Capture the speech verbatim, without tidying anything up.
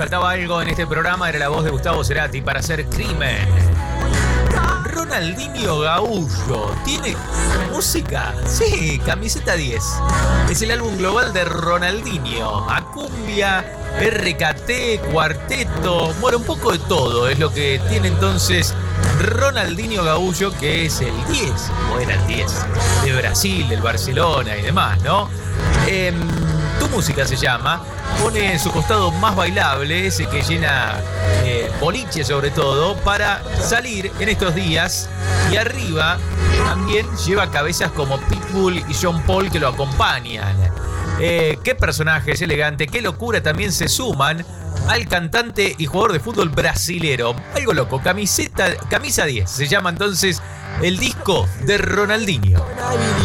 faltaba algo en este programa, era la voz de Gustavo Cerati para hacer Crimen. Ronaldinho Gaullo ¿tiene música? Sí, Camiseta diez. Es el álbum global de Ronaldinho. A cumbia, R K T, cuarteto, bueno, un poco de todo es lo que tiene entonces Ronaldinho Gaullo, que es el diez, o era el diez, de Brasil, del Barcelona y demás, ¿no? Eh, Tu música se llama, pone su costado más bailable, ese que llena eh, boliche sobre todo, para salir en estos días. Y arriba también lleva cabezas como Pitbull y John Paul que lo acompañan. Eh, qué personajes elegantes, qué locura también se suman al cantante y jugador de fútbol brasilero. Algo loco, camiseta, camisa diez, se llama entonces el disco de Ronaldinho.